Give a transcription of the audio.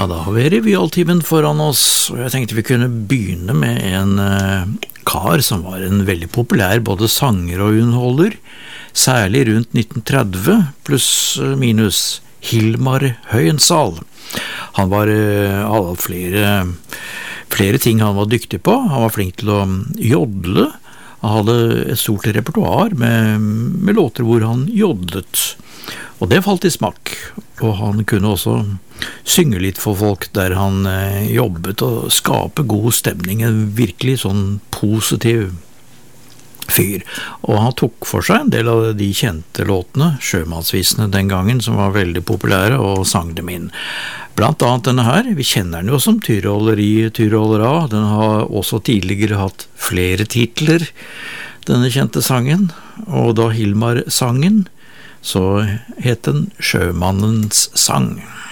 Ja, da har vi revyaltimen foran oss, og jeg tenkte vi kunne begynne med en kar som var en veldig populær både sanger og underholder, særlig rundt 1930, pluss minus Hilmar Høyensal. Han var flere ting han var dyktig på. Han var flink til å jodle. Han hadde et stort repertoar med låter hvor han jodlet. Og det falt i smak, og han kunne også synge litt for folk der han jobbet og skape god stemning, en virkelig sånn positiv fyr. Og han tok for seg en del av de kjente låtene, sjømannsvisene den gangen, som var veldig populære, og sang dem inn. Blant annet denne her, vi kjenner den jo som Tyroleri, Tyrolera, den har også tidligere hatt flere titler, denne kjente sangen, og da Hilmar sangen, så het den Sjømannens sang.